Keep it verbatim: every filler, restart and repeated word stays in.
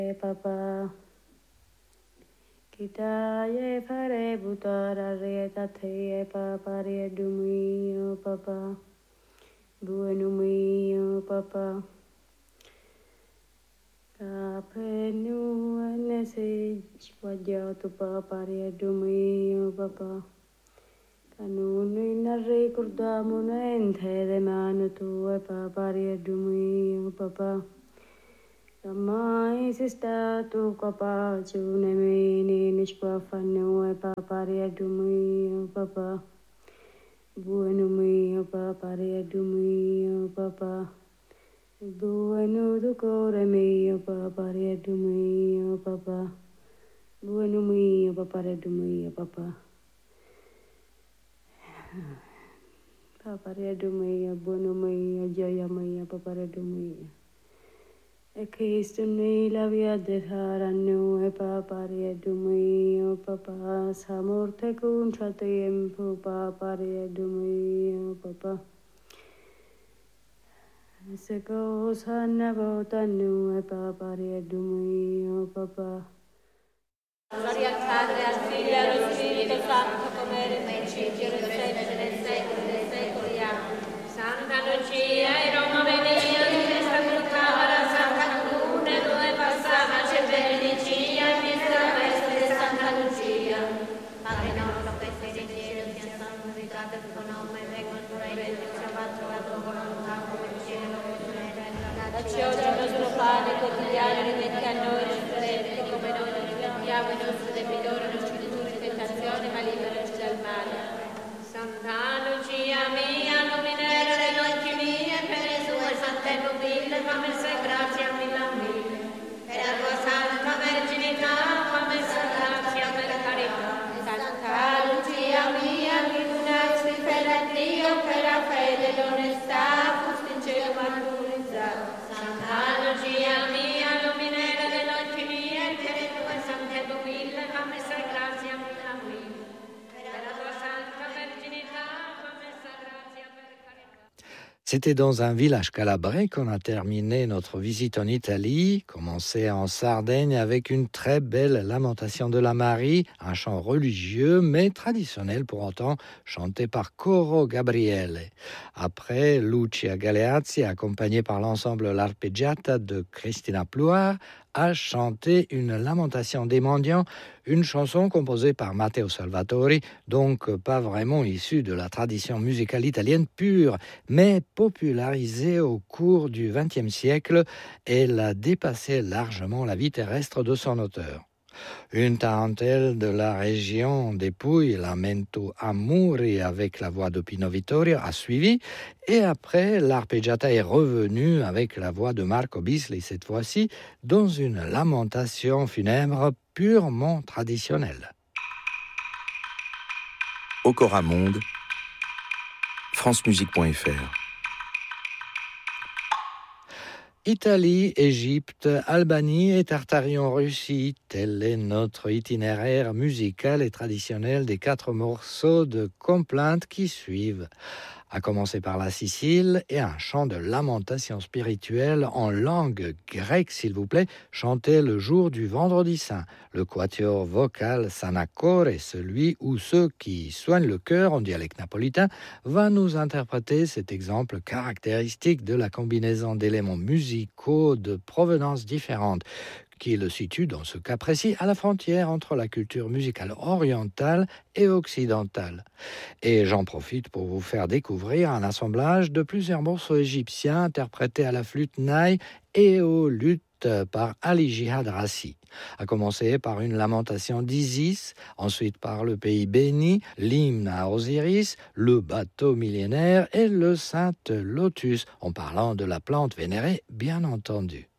Papa Kita ye fare butara re tate papa re dumi papa buenumi papa Kapenu anese wajah tu papa re dumi papa Kanunu nare kurdamu na enthe de manu tu papa re dumi papa Mai sista tu papa chune me ni nishpa fanu e papa ria dumi papa Buenu mi papa ria dumi papa Buenu tu kore mi papa ria dumi papa Buenu mi papa ria dumi papa Papa ria dumi buenu mi jaya mi papa ria dumi E Cristo nei la via de haranno e papa riedu mio papa sa morte contra tempo papa riedu mio papa Se cosa ne votano e papa riedu mio papa Gloria al Padre, al Figlio e allo Spirito Santo come era nei principio e sempre nei secoli dei secoli. Amen. Santa Lucia e Roma venia di questa cultura Padre nostro che sei in cielo, sia santificato il tuo nome, venga il tuo regno, sia fatta la tua volontà come in cielo e sulla terra. Dacci oggi il nostro pane quotidiano, rimetti a noi i nostri debiti come noi li rimettiamo ai nostri debitori, non ci indurre in tentazione, ma liberaci dal male. Santa Lucia mia, luminera delle occhi mie, per le sue sante nobile, fammi se grazia mille a mille. Per la tua santa verginità, fammi se grazia per carità. Santa Lucia mia, che tu nasci per Dio, per la fede e l'onestà, fusti in cielo martirizzato. Santa Lucia mia, luminera delle occhi mie, per le tue sante pupille, fammi se grazia mille a mille. Per la tua santa verginità, fammi se grazia per carità. C'était dans un village calabrais qu'on a terminé notre visite en Italie, commencé en Sardaigne avec une très belle lamentation de la Marie, un chant religieux mais traditionnel pour autant, chanté par Coro Gabriele. Après, Lucia Galeazzi, accompagnée par l'ensemble L'Arpeggiata de Cristina Pluar, a chanté une lamentation des mendiants, une chanson composée par Matteo Salvatori, donc pas vraiment issue de la tradition musicale italienne pure, mais popularisée au cours du vingtième siècle. Elle a dépassé largement la vie terrestre de son auteur. Une tarentelle de la région des Pouilles, Lamento Amuri, avec la voix de Pino Vittorio, a suivi. Et après, l'arpeggiata est revenue avec la voix de Marco Bisli, cette fois-ci, dans une lamentation funèbre purement traditionnelle. Okora Monde, francemusique point f r. Italie, Égypte, Albanie et Tartarie en Russie, tel est notre itinéraire musical et traditionnel des quatre morceaux de complainte qui suivent. À commencer par la Sicile et un chant de lamentation spirituelle en langue grecque, s'il vous plaît, chanté le jour du Vendredi Saint. Le quatuor vocal Sanacore, celui ou ceux qui soignent le cœur en dialecte napolitain, va nous interpréter cet exemple caractéristique de la combinaison d'éléments musicaux de provenance différente, qui le situe dans ce cas précis à la frontière entre la culture musicale orientale et occidentale. Et j'en profite pour vous faire découvrir un assemblage de plusieurs morceaux égyptiens interprétés à la flûte naï et au luth par Ali Jihad Rassi, à commencer par une lamentation d'Isis, ensuite par le pays béni, l'hymne à Osiris, le bateau millénaire et le saint lotus, en parlant de la plante vénérée, bien entendu.